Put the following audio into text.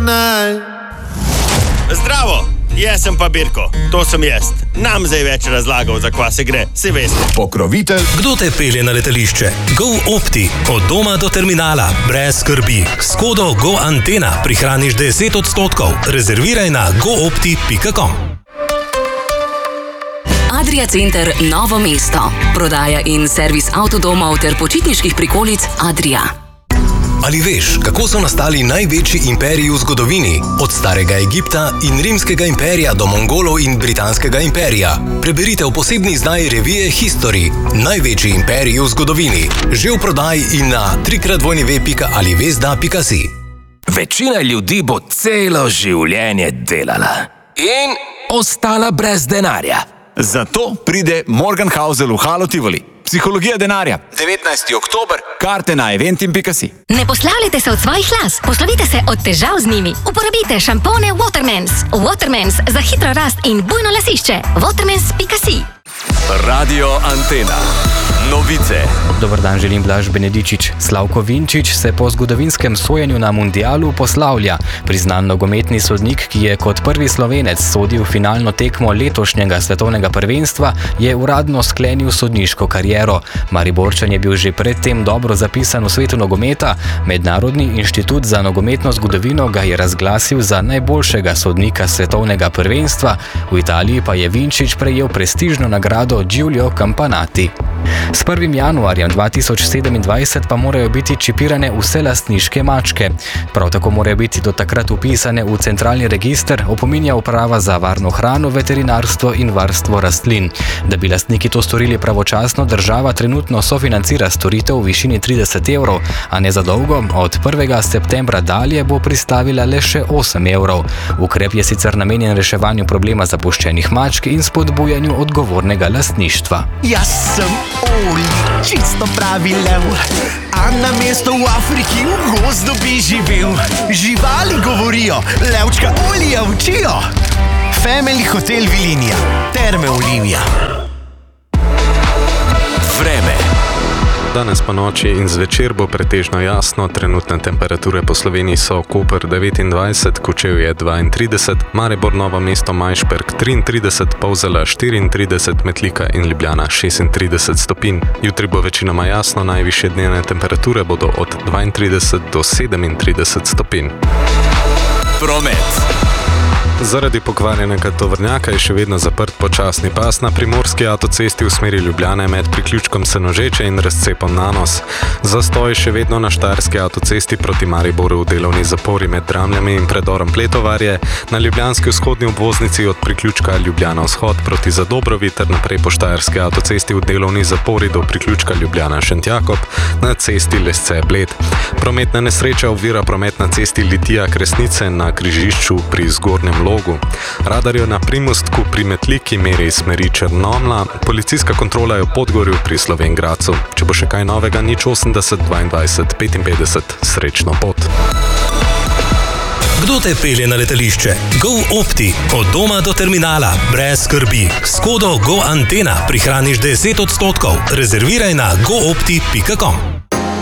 Zdravo, jaz sem pa Birko, to sem jaz. Nam zdaj več razlagal, za kva se gre, si veste. Pokrovitelj. Kdo te pelje na letališče? GoOpti, od doma do terminala, brez skrbi. S kodo GoAntena prihraniš 10%. Rezerviraj na goopti.com. Adria Center Novo mesto. Prodaja in servis avtodomov ter počitniških prikolic Adria. Ali veš, kako so nastali največji imperiji v zgodovini? Od starega Egipta in rimskega imperija do Mongolov in britanskega imperija. Preberite v posebni izdaji revije History. Največji imperiji v zgodovini. Že v prodaji in na www.alivesda.si. Večina ljudi bo celo življenje delala in ostala brez denarja. Zato pride Morgan Housel v Halo Tivoli. Psihologija denarja. 19. oktober. Karte na eventim.si. Ne poslavljajte se od svojih las, poslovite se od težav z njimi. Uporabite šampone Watermans. Watermans za hitro rast in bujno lasišče. Watermans.si. Radio Antena. Novice. Dobar dan, želim Blaž Benedičič. Slavko Vinčič se po zgodovinskem sojenju na mundialu poslavlja. Priznan nogometni sodnik, ki je kot prvi Slovenec sodil finalno tekmo letošnjega svetovnega prvenstva, je uradno sklenil sodniško kariero. Mariborčan je bil že predtem dobro zapisan v svetu nogometa. Mednarodni inštitut za nogometno zgodovino ga je razglasil za najboljšega sodnika svetovnega prvenstva. V Italiji pa je Vinčič prejel prestižno nagrado Giulio Campanati. S 1. januarjem 2027 pa morajo biti čipirane vse lastniške mačke. Prav tako morajo biti do takrat upisane v centralni register, opominja Uprava za varno hrano, veterinarstvo in varstvo rastlin. Da bi lastniki to storili pravočasno, država trenutno sofinancira storitev v višini 30 evrov, a ne za dolgo. Od 1. septembra dalje bo pristavila le še 8 evrov. Ukrep je sicer namenjen reševanju problema zapuščenih mačk in spodbujanju odgovornega lastništva. Jaz sem Oli, čisto pravi lev, a na mesto v Afriki v gozdu bi živel. Živali govorijo, levčka Olija učijo. Family Hotel Vilinija, Terme Olimija. Vreme. Danes po noči in zvečer bo pretežno jasno, trenutne temperature po Sloveniji so Koper 29, Kočevje 32, Maribor, Novo mesto, Majšperk 33, Polzela 34, Metlika in Ljubljana 36 stopinj. Jutri bo večinoma jasno, najvišje dnevne temperature bodo od 32 do 37 stopinj. Promet. Zaradi pokvarjenega tovornjaka je še vedno zaprt počasni pas na primorski avtocesti v smeri Ljubljane med priključkom Senožeče in razcepom Nanos. Zastoj še vedno na štajerski avtocesti proti Mariboru v delovni zapori med Dramljami in predorom Pletovarje, na ljubljanski vzhodni obvoznici od priključka Ljubljana vzhod proti Zadobrovi ter naprej po štajerski avtocesti v delovni zapori do priključka Ljubljana Šentjakob na cesti Lesce Bled. Prometna nesreča ovira promet na cesti Litija Kresnice na križišču pri Zgornjem Logu. Radarjo na Primostku pri Metliki meri smeri Črnomlja, policijska kontrola je v Podgorju pri Slovenj Gradcu. Če bo še kaj novega, 080 22 55. Srečno pot. Kdo te pelje na letališče? GoOpti, od doma do terminala, brez skrbi. S kodo GoAntena prihraniš 10%. Rezerviraj na goopti.com.